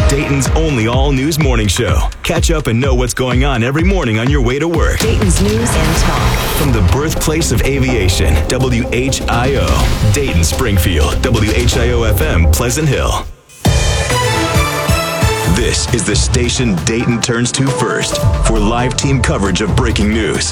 Dayton's only all-news morning show. Catch up and know what's going on every morning on your way to work. Dayton's news and talk. From the birthplace of aviation, WHIO. Dayton, Springfield, WHIO-FM, Pleasant Hill. This is the station Dayton turns to first for live team coverage of breaking news.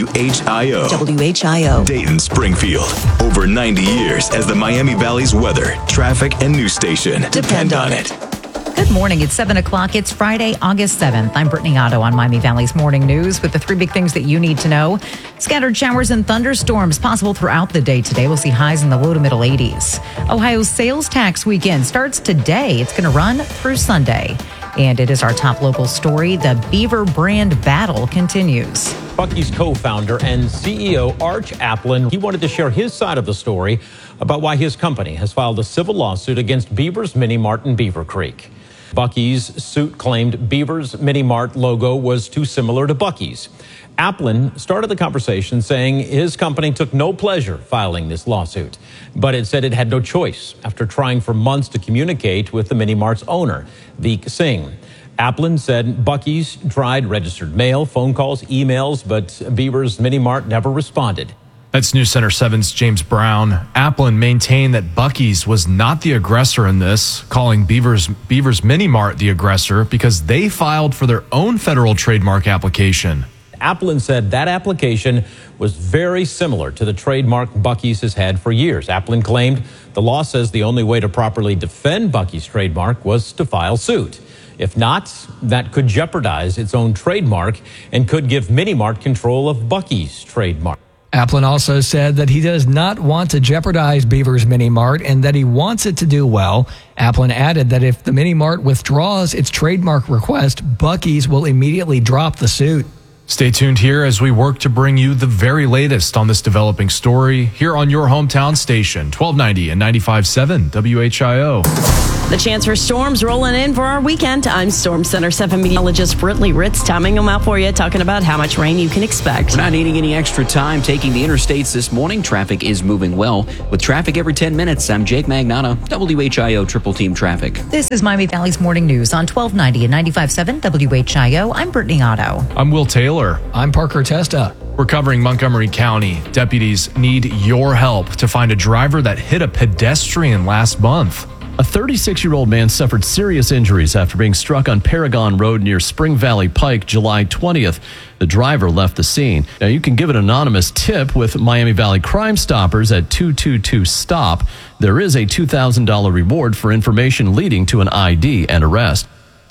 WHIO. WHIO. Dayton, Springfield. Over 90 years as the Miami Valley's weather, traffic, and news station. Depend on it. Good morning. It's 7 o'clock. It's Friday, August 7th. I'm Brittany Otto on Miami Valley's Morning News with the three big things that you need to know. Scattered showers and thunderstorms possible throughout the day today. We'll see highs in the low to middle 80s. Ohio's sales tax weekend starts today. It's going to run through Sunday. And it is our top local story. The Beaver brand battle continues. Buc-ee's co-founder and CEO Arch Applin, he wanted to share his side of the story about why his company has filed a civil lawsuit against Beaver's Mini Mart in Beaver Creek. Buc-ee's suit claimed Beaver's Mini Mart logo was too similar to Buc-ee's. Applin started the conversation saying his company took no pleasure filing this lawsuit, but it said it had no choice after trying for months to communicate with the Mini Mart's owner, Veek Singh. Applin said Buc-ee's tried registered mail, phone calls, emails, but Beaver's Mini Mart never responded. That's News Center 7's James Brown. Applin maintained that Buc-ee's was not the aggressor in this, calling Beaver's Mini Mart the aggressor because they filed for their own federal trademark application. Applin said that application was very similar to the trademark Buc-ee's has had for years. Applin claimed the law says the only way to properly defend Buc-ee's trademark was to file suit. If not, that could jeopardize its own trademark and could give Mini Mart control of Buc-ee's trademark. Applin also said that he does not want to jeopardize Beaver's Mini Mart and that he wants it to do well. Applin added that if the Mini Mart withdraws its trademark request, Buc-ee's will immediately drop the suit. Stay tuned here as we work to bring you the very latest on this developing story here on your hometown station, 1290 and 95.7 WHIO. The chance for storms rolling in for our weekend. I'm Storm Center 7 meteorologist Brittany Ritz, timing them out for you, talking about how much rain you can expect. We're not needing any extra time taking the interstates this morning. Traffic is moving well. With traffic every 10 minutes, I'm Jake Magnata, WHIO Triple Team Traffic. This is Miami Valley's Morning News on 1290 and 95.7 WHIO. I'm Brittany Otto. I'm Will Taylor. I'm Parker Testa. We're covering Montgomery County. Deputies need your help to find a driver that hit a pedestrian last month. A 36-year-old man suffered serious injuries after being struck on Paragon Road near Spring Valley Pike July 20th. The driver left the scene. Now, you can give an anonymous tip with Miami Valley Crime Stoppers at 222-STOP. There is a $2,000 reward for information leading to an ID and arrest.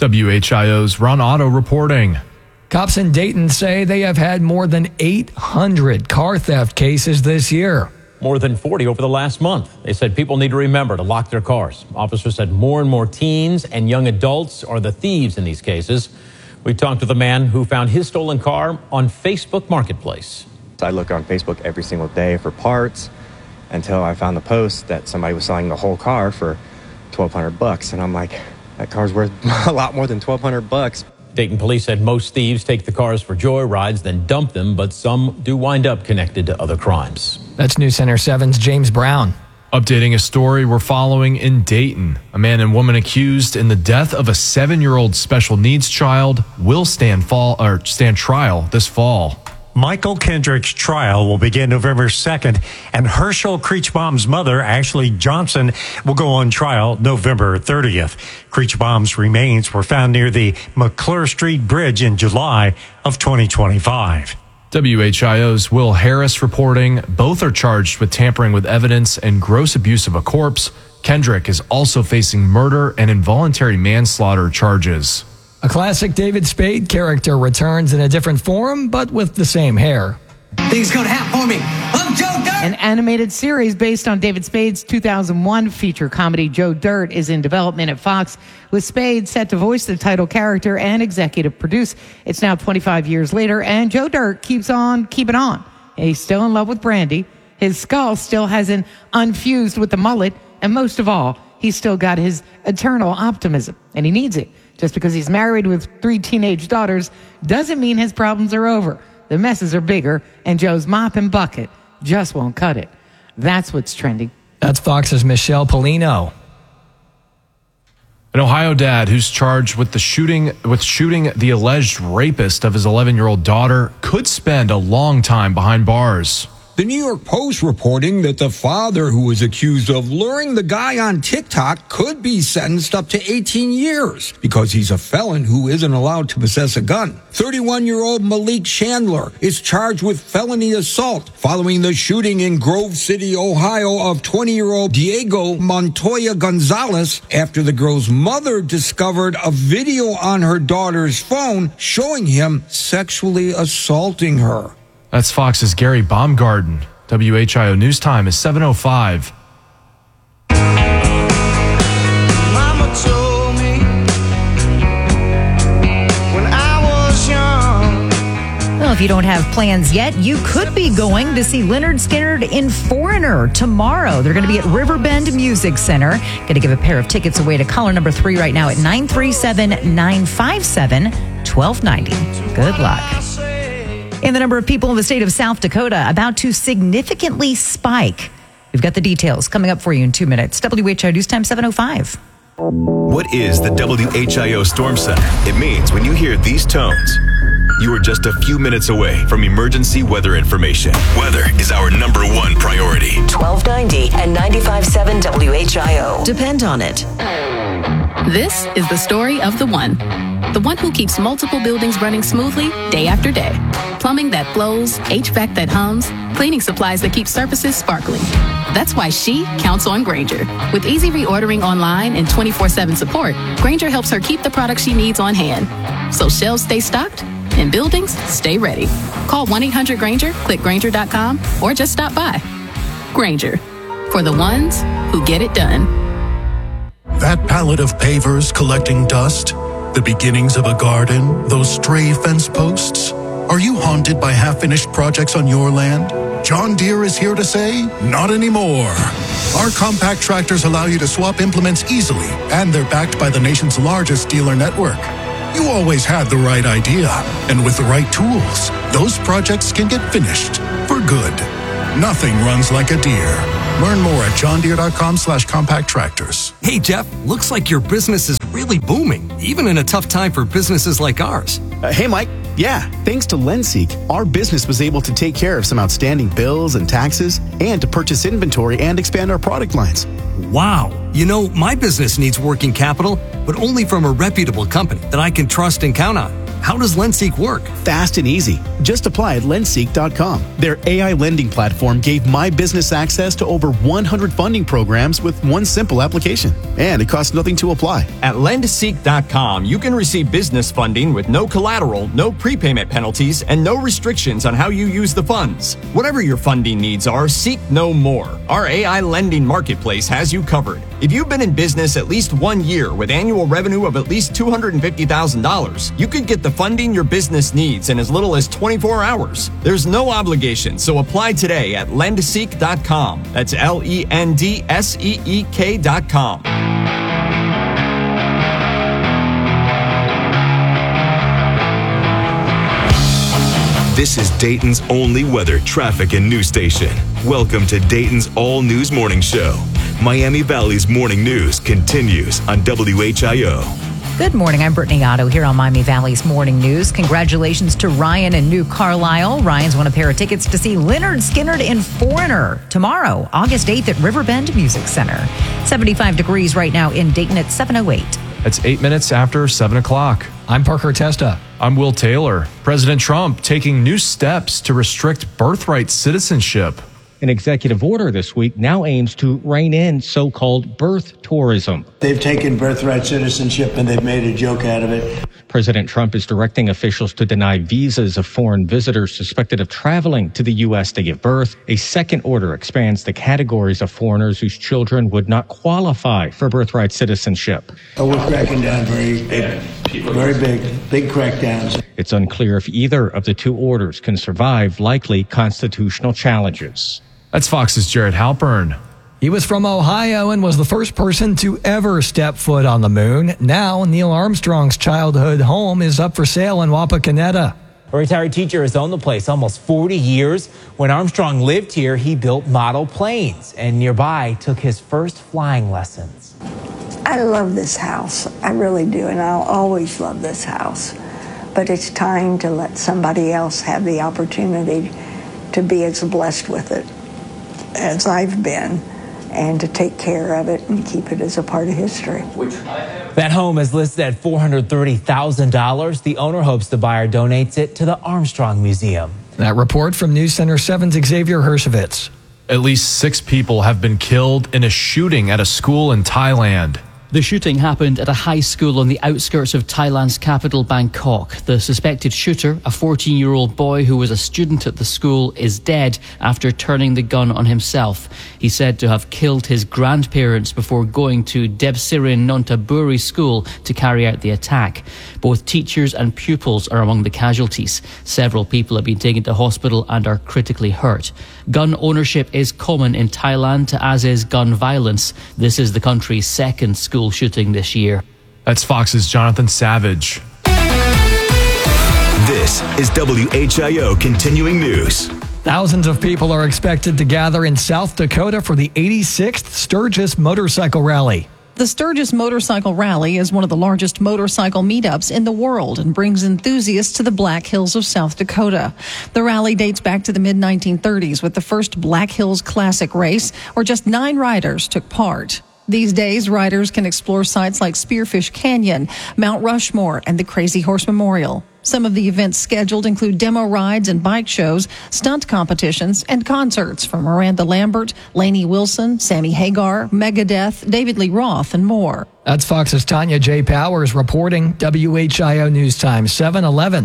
WHIO's Ron Otto reporting. Cops in Dayton say they have had more than 800 car theft cases this year. More than 40 over the last month. They said people need to remember to lock their cars. Officers said more and more teens and young adults are the thieves in these cases. We talked to the man who found his stolen car on Facebook Marketplace. I look on Facebook every single day for parts until I found the post that somebody was selling the whole car for $1,200. And I'm like, that car's worth a lot more than $1,200. Dayton police said most thieves take the cars for joyrides, then dump them, but some do wind up connected to other crimes. That's News Center 7's James Brown. Updating a story we're following in Dayton. A man and woman accused in the death of a 7-year-old special needs child will stand trial this fall. Michael Kendrick's trial will begin November 2nd, and Herschel Kreechbaum's mother, Ashley Johnson, will go on trial November 30th. Kreechbaum's remains were found near the McClure Street Bridge in July of 2025. WHIO's Will Harris reporting. Both are charged with tampering with evidence and gross abuse of a corpse. Kendrick is also facing murder and involuntary manslaughter charges. A classic David Spade character returns in a different form, but with the same hair. Things gonna happen for me. I'm Joe Dirt. An animated series based on David Spade's 2001 feature comedy Joe Dirt is in development at Fox, with Spade set to voice the title character and executive produce. It's now 25 years later, and Joe Dirt keeps on keeping on. He's still in love with Brandy. His skull still hasn't unfused with the mullet, and most of all, he's still got his eternal optimism, and he needs it. Just because he's married with 3 teenage daughters doesn't mean his problems are over. The messes are bigger, and Joe's mop and bucket just won't cut it. That's what's trending. That's Fox's Michelle Polino. An Ohio dad who's charged with shooting the alleged rapist of his 11-year-old daughter could spend a long time behind bars. The New York Post reporting that the father who was accused of luring the guy on TikTok could be sentenced up to 18 years because he's a felon who isn't allowed to possess a gun. 31-year-old Malik Chandler is charged with felony assault following the shooting in Grove City, Ohio of 20-year-old Diego Montoya Gonzalez after the girl's mother discovered a video on her daughter's phone showing him sexually assaulting her. That's Fox's Gary Baumgarten. WHIO News Time is 7:05. Mama told me when I was young. Well, if you don't have plans yet, you could be going to see Lynyrd Skynyrd in Foreigner tomorrow. They're going to be at Riverbend Music Center. Going to give a pair of tickets away to caller number 3 right now at 937-957-1290. Good luck. And the number of people in the state of South Dakota about to significantly spike. We've got the details coming up for you in 2 minutes. WHIO News Time 7:05. What is the WHIO Storm Center? It means when you hear these tones, you are just a few minutes away from emergency weather information. Weather is our number one priority. 1290 and 95.7 WHIO. Depend on it. This is the story of the one who keeps multiple buildings running smoothly day after day. Plumbing that flows, HVAC that hums, cleaning supplies that keep surfaces sparkling. That's why she counts on Grainger. With easy reordering online and 24/7 support, Grainger helps her keep the products she needs on hand. So shelves stay stocked and buildings stay ready. Call 1-800-GRAINGER, click Grainger.com, or just stop by. Grainger, for the ones who get it done. That pallet of pavers collecting dust, the beginnings of a garden, those stray fence posts. Are you haunted by half-finished projects on your land? John Deere is here to say, not anymore. Our compact tractors allow you to swap implements easily, and they're backed by the nation's largest dealer network. You always had the right idea, and with the right tools, those projects can get finished for good. Nothing runs like a Deere. Learn more at johndeere.com/compact tractors. Hey, Jeff, looks like your business is really booming, even in a tough time for businesses like ours. Hey, Mike. Yeah, thanks to Lenseek, our business was able to take care of some outstanding bills and taxes and to purchase inventory and expand our product lines. Wow. You know, my business needs working capital, but only from a reputable company that I can trust and count on. How does Lenseek work? Fast and easy. Just apply at lenseek.com. Their AI lending platform gave my business access to over 100 funding programs with one simple application. And it costs nothing to apply. At lendseek.com, you can receive business funding with no collateral, no prepayment penalties, and no restrictions on how you use the funds. Whatever your funding needs are, seek no more. Our AI lending marketplace has you covered. If you've been in business at least 1 year with annual revenue of at least $250,000, you could get the funding your business needs in as little as 24 hours. There's no obligation, so apply today at lendseek.com. That's LENDSEEK.com. This is Dayton's only weather, traffic, and news station. Welcome to Dayton's All News Morning Show. Miami Valley's morning news continues on WHIO. Good morning. I'm Brittany Otto here on Miami Valley's Morning News. Congratulations to Ryan in New Carlisle. Ryan's won a pair of tickets to see Lynyrd Skynyrd in Foreigner tomorrow, August 8th at Riverbend Music Center. 75 degrees right now in Dayton at 7:08. That's 8 minutes after 7 o'clock. I'm Parker Testa. I'm Will Taylor. President Trump taking new steps to restrict birthright citizenship. An executive order this week now aims to rein in so-called birth tourism. They've taken birthright citizenship and they've made a joke out of it. President Trump is directing officials to deny visas of foreign visitors suspected of traveling to the U.S. to give birth. A second order expands the categories of foreigners whose children would not qualify for birthright citizenship. Oh, we're cracking down very big crackdowns. It's unclear if either of the two orders can survive likely constitutional challenges. That's Fox's Jared Halpern. He was from Ohio and was the first person to ever step foot on the moon. Now, Neil Armstrong's childhood home is up for sale in Wapakoneta. A retired teacher has owned the place almost 40 years. When Armstrong lived here, he built model planes and nearby took his first flying lessons. I love this house. I really do, and I'll always love this house. But it's time to let somebody else have the opportunity to be as blessed with it as I've been, and to take care of it and keep it as a part of history. That home is listed at $430,000. The owner hopes the buyer donates it to the Armstrong Museum. That report from News Center 7's Xavier Hershevitz. At least 6 people have been killed in a shooting at a school in Thailand. The shooting happened at a high school on the outskirts of Thailand's capital, Bangkok. The suspected shooter, a 14-year-old boy who was a student at the school, is dead after turning the gun on himself. He's said to have killed his grandparents before going to Debsirin Nontaburi school to carry out the attack. Both teachers and pupils are among the casualties. Several people have been taken to hospital and are critically hurt. Gun ownership is common in Thailand, as is gun violence. This is the country's second school shooting this year. That's Fox's Jonathan Savage. This is WHIO Continuing News. Thousands of people are expected to gather in South Dakota for the 86th Sturgis Motorcycle Rally. The Sturgis Motorcycle Rally is one of the largest motorcycle meetups in the world and brings enthusiasts to the Black Hills of South Dakota. The rally dates back to the mid-1930s with the first Black Hills Classic race, where just 9 riders took part. These days, riders can explore sites like Spearfish Canyon, Mount Rushmore, and the Crazy Horse Memorial. Some of the events scheduled include demo rides and bike shows, stunt competitions, and concerts from Miranda Lambert, Lainey Wilson, Sammy Hagar, Megadeth, David Lee Roth, and more. That's Fox's Tanya J. Powers reporting. WHIO News Time 7:11.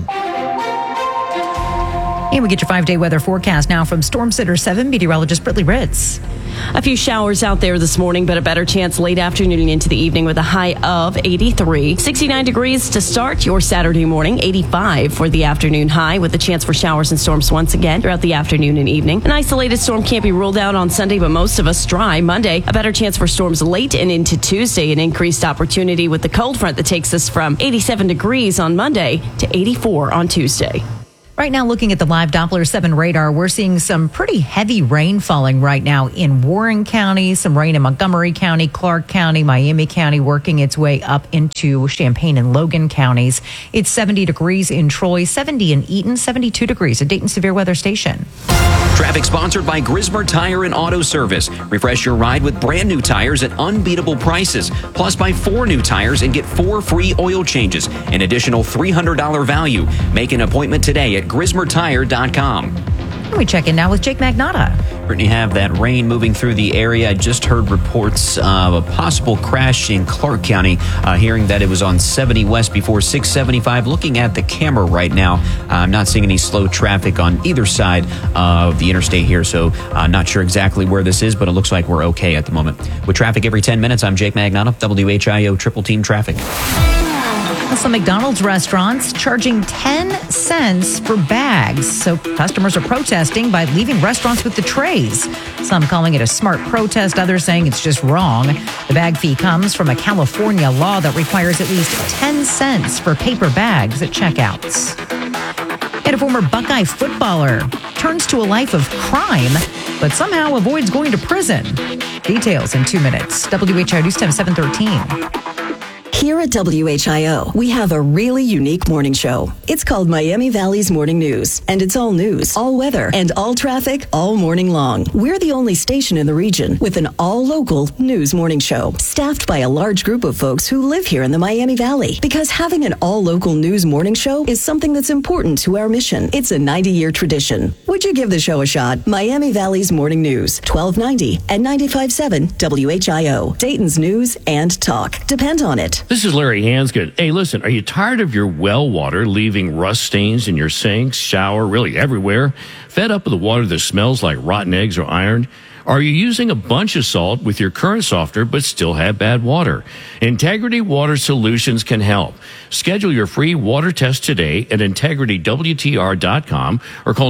And we get your 5-day weather forecast now from Storm Center 7 meteorologist Brittany Ritz. A few showers out there this morning, but a better chance late afternoon into the evening with a high of 83. 69 degrees to start your Saturday morning, 85 for the afternoon high, with a chance for showers and storms once again throughout the afternoon and evening. An isolated storm can't be ruled out on Sunday, but most of us dry. Monday, a better chance for storms late and into Tuesday. An increased opportunity with the cold front that takes us from 87 degrees on Monday to 84 on Tuesday. Right now, looking at the live Doppler 7 radar, we're seeing some pretty heavy rain falling right now in Warren County, some rain in Montgomery County, Clark County, Miami County, working its way up into Champaign and Logan counties. It's 70 degrees in Troy, 70 in Eaton, 72 degrees at Dayton Severe Weather Station. Traffic sponsored by Grismer Tire and Auto Service. Refresh your ride with brand new tires at unbeatable prices. Plus, buy 4 new tires and get 4 free oil changes. An additional $300 value. Make an appointment today at GrismerTire.com. We check in now with Jake Magnotta. Brittany, have that rain moving through the area. I just heard reports of a possible crash in Clark County, hearing that it was on 70 West before 675. Looking at the camera right now, I'm not seeing any slow traffic on either side of the interstate here, so not sure exactly where this is, but it looks like we're okay at the moment. With traffic every 10 minutes, I'm Jake Magnotta, WHIO Triple Team Traffic. Some McDonald's restaurants charging 10 cents for bags. So customers are protesting by leaving restaurants with the trays. Some calling it a smart protest, others saying it's just wrong. The bag fee comes from a California law that requires at least 10 cents for paper bags at checkouts. And a former Buckeye footballer turns to a life of crime, but somehow avoids going to prison. Details in 2 minutes. WHIO News Time 7:13. Here at WHIO, we have a really unique morning show. It's called Miami Valley's Morning News, and it's all news, all weather, and all traffic all morning long. We're the only station in the region with an all-local news morning show, staffed by a large group of folks who live here in the Miami Valley. Because having an all-local news morning show is something that's important to our mission. It's a 90-year tradition. Would you give the show a shot? Miami Valley's Morning News, 1290 and 95.7 WHIO. Dayton's news and talk. Depend on it. This is Larry Hansgood. Hey, listen, are you tired of your well water leaving rust stains in your sinks, shower, really everywhere? Fed up with the water that smells like rotten eggs or iron? Are you using a bunch of salt with your current softener but still have bad water? Integrity Water Solutions can help. Schedule your free water test today at integritywtr.com or call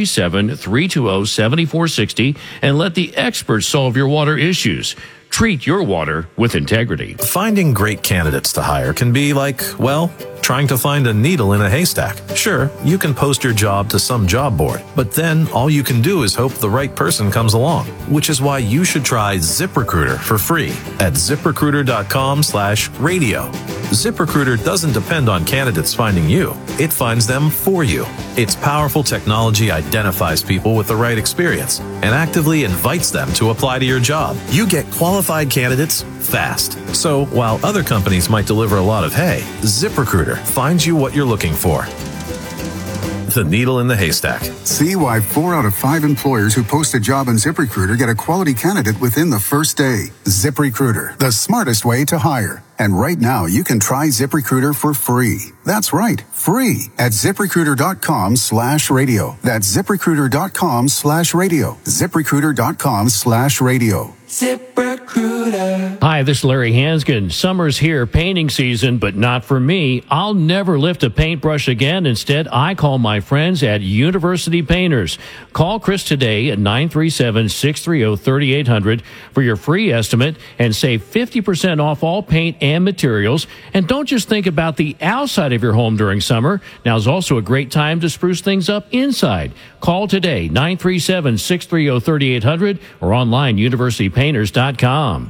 937-320-7460 and let the experts solve your water issues. Treat your water with integrity. Finding great candidates to hire can be like, well, trying to find a needle in a haystack. Sure, you can post your job to some job board, but then all you can do is hope the right person comes along, which is why you should try ZipRecruiter for free at ZipRecruiter.com/radio. ZipRecruiter doesn't depend on candidates finding you. It finds them for you. Its powerful technology identifies people with the right experience and actively invites them to apply to your job. You get qualified candidates fast. So while other companies might deliver a lot of hay, ZipRecruiter finds you what you're looking for. The needle in the haystack. See why 4 out of 5 employers who post a job on ZipRecruiter get a quality candidate within the first day. ZipRecruiter, the smartest way to hire. And right now, you can try ZipRecruiter for free. That's right, free at ZipRecruiter.com/radio. That's ZipRecruiter.com/radio. ZipRecruiter.com/radio. ZipRecruiter. Hi, this is Larry Hanskin. Summer's here, painting season, but not for me. I'll never lift a paintbrush again. Instead, I call my friends at University Painters. Call Chris today at 937-630-3800 for your free estimate and save 50% off all paint and materials. And don't just think about the outside of your home during summer. Now's also a great time to spruce things up inside. Call today, 937-630-3800 or online, universitypainters.com.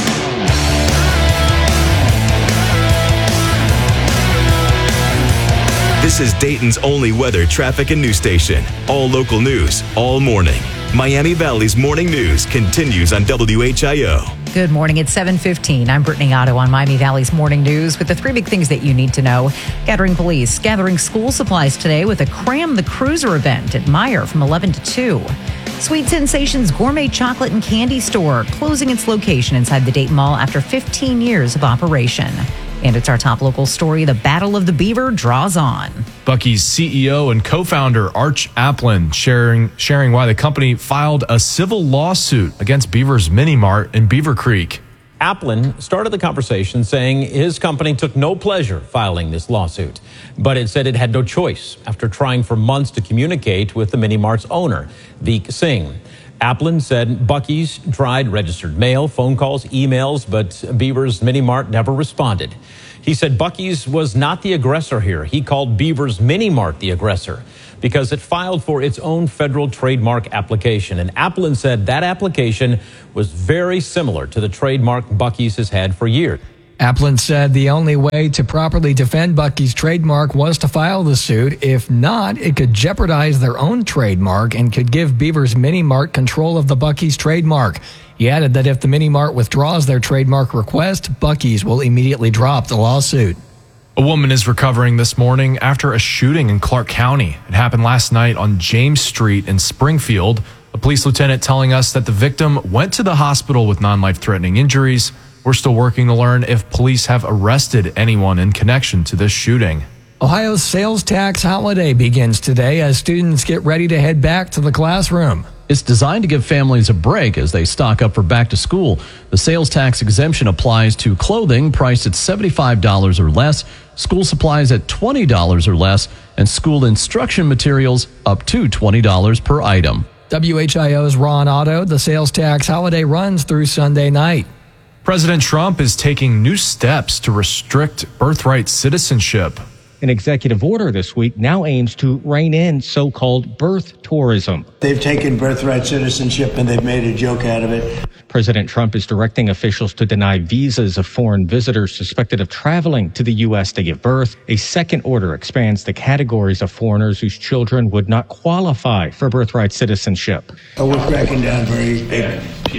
This is Dayton's only weather, traffic, and news station. All local news, all morning. Miami Valley's morning news continues on WHIO. Good morning. It's 7:15. I'm Brittany Otto on Miami Valley's morning news with the 3 big things that you need to know. Gathering police, gathering school supplies today with a Cram the Cruiser event at Meyer from 11 to 2. Sweet Sensations Gourmet Chocolate and Candy Store closing its location inside the Dayton Mall after 15 years of operation. And it's our top local story. The Battle of the Beaver draws on. Buc-ee's CEO and co-founder Arch Applin sharing why the company filed a civil lawsuit against Beaver's Mini Mart in Beaver Creek. Applin started the conversation saying his company took no pleasure filing this lawsuit, but it said it had no choice after trying for months to communicate with the Mini Mart's owner, Veek Singh. Applin said Buc-ee's tried registered mail, phone calls, emails, but Beaver's Mini Mart never responded. He said Buc-ee's was not the aggressor here. He called Beaver's Mini Mart the aggressor because it filed for its own federal trademark application. And Applin said that application was very similar to the trademark Buc-ee's has had for years. Applin said the only way to properly defend Buc-ee's trademark was to file the suit. If not, it could jeopardize their own trademark and could give Beaver's Mini Mart control of the Buc-ee's trademark. He added that if the Mini Mart withdraws their trademark request, Buc-ee's will immediately drop the lawsuit. A woman is recovering this morning after a shooting in Clark County. It happened last night on James Street in Springfield. A police lieutenant telling us that the victim went to the hospital with non-life-threatening injuries. We're still working to learn if police have arrested anyone in connection to this shooting. Ohio's sales tax holiday begins today as students get ready to head back to the classroom. It's designed to give families a break as they stock up for back to school. The sales tax exemption applies to clothing priced at $75 or less, school supplies at $20 or less, and school instruction materials up to $20 per item. WHIO's Ron Otto. The sales tax holiday runs through Sunday night. President Trump is taking new steps to restrict birthright citizenship. An executive order this week now aims to rein in so-called birth tourism. They've taken birthright citizenship and they've made a joke out of it. President Trump is directing officials to deny visas of foreign visitors suspected of traveling to the U.S. to give birth. A second order expands the categories of foreigners whose children would not qualify for birthright citizenship. Oh, we're cracking down very big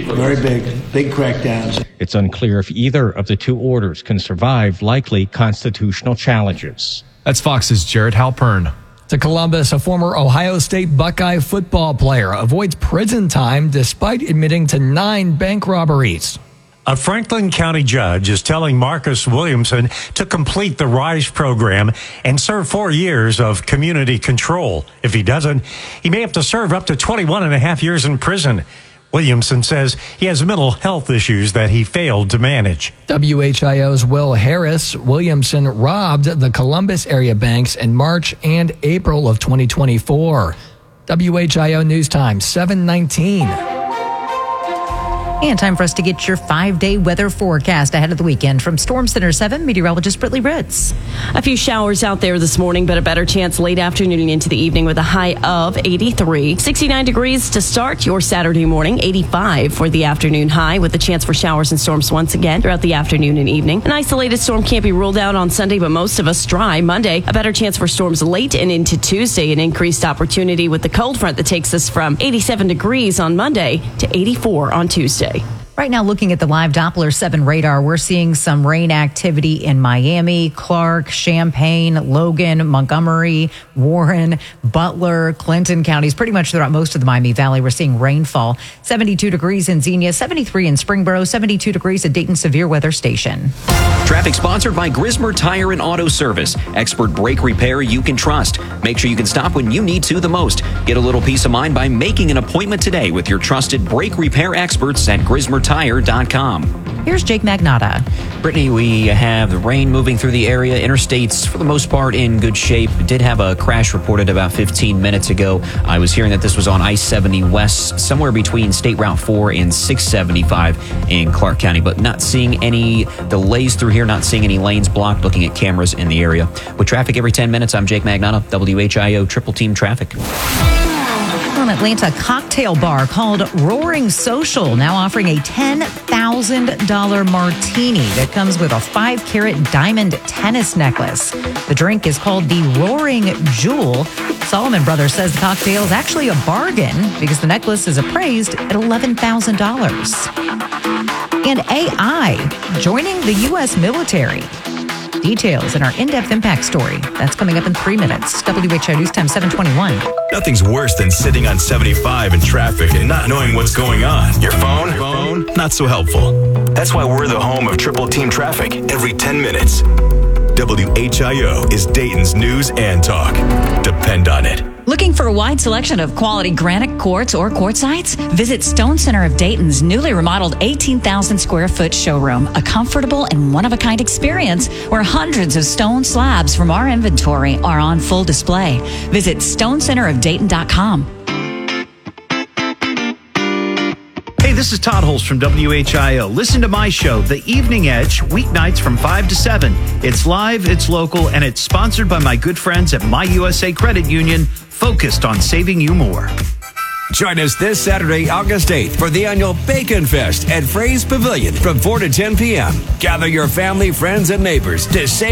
crackdowns. It's unclear if either of the two orders can survive likely constitutional challenges. That's Fox's Jared Halpern. To Columbus, a former Ohio State Buckeye football player avoids prison time despite admitting to 9 bank robberies. A Franklin County judge is telling Marcus Williamson to complete the RISE program and serve 4 years of community control. If he doesn't, he may have to serve up to 21 and a half years in prison. Williamson says he has mental health issues that he failed to manage. WHIO's Will Harris. Williamson robbed the Columbus area banks in March and April of 2024. WHIO News Time, 7:19. And time for us to get your 5-day weather forecast ahead of the weekend from Storm Center 7 meteorologist Brittany Ritz. A few showers out there this morning, but a better chance late afternoon into the evening with a high of 83. 69 degrees to start your Saturday morning, 85 for the afternoon high with a chance for showers and storms once again throughout the afternoon and evening. An isolated storm can't be ruled out on Sunday, but most of us dry. Monday, a better chance for storms late and into Tuesday. An increased opportunity with the cold front that takes us from 87 degrees on Monday to 84 on Tuesday. Right now, looking at the live Doppler 7 radar, we're seeing some rain activity in Miami, Clark, Champaign, Logan, Montgomery, Warren, Butler, Clinton counties. Pretty much throughout most of the Miami Valley, we're seeing rainfall. 72 degrees in Xenia, 73 in Springboro, 72 degrees at Dayton Severe Weather Station. Traffic sponsored by Grismer Tire and Auto Service. Expert brake repair you can trust. Make sure you can stop when you need to the most. Get a little peace of mind by making an appointment today with your trusted brake repair experts at GrismerTire.com. Here's Jake Magnotta. Brittany, we have the rain moving through the area. Interstates, for the most part, in good shape. Did have a crash reported about 15 minutes ago. I was hearing that this was on I-70 West, somewhere between State Route 4 and 675 in Clark County, but not seeing any delays through here, not seeing any lanes blocked, looking at cameras in the area. With traffic every 10 minutes, I'm Jake Magnotta, WHIO Triple Team Traffic. An Atlanta cocktail bar called Roaring Social now offering a $10,000 martini that comes with a 5-carat diamond tennis necklace. The drink is called the Roaring Jewel. Solomon Brothers says the cocktail is actually a bargain because the necklace is appraised at $11,000. And AI joining the U.S. military. Details in our in-depth impact story. That's coming up in 3 minutes. WHIO News Time 721. Nothing's worse than sitting on 75 in traffic and not knowing what's going on. Your phone? Not so helpful. That's why we're the home of Triple Team Traffic every 10 minutes. WHIO is Dayton's news and talk. Depend on it. Looking for a wide selection of quality granite quartz or quartzites? Visit Stone Center of Dayton's newly remodeled 18,000 square foot showroom, a comfortable and one-of-a-kind experience where hundreds of stone slabs from our inventory are on full display. Visit stonecenterofdayton.com. Hey, this is Todd Holst from WHIO. Listen to my show, The Evening Edge, weeknights from 5 to 7. It's live, it's local, and it's sponsored by my good friends at My USA Credit Union, focused on saving you more. Join us this Saturday, August 8th for the annual Bacon Fest at Fray's Pavilion from 4 to 10 p.m. Gather your family, friends, and neighbors to save